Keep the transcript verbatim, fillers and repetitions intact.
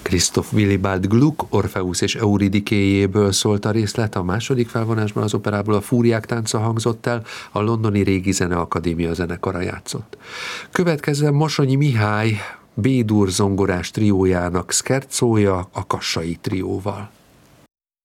Christoph Willibald Gluck, Orpheus és Euridikéjéből szólt a részlet, a második felvonásban az operából a Fúriák tánca hangzott el, a Londoni Régi Zeneakadémia zenekara játszott. Következően Mosonyi Mihály B-dur zongorás triójának szkercója a Kassai trióval.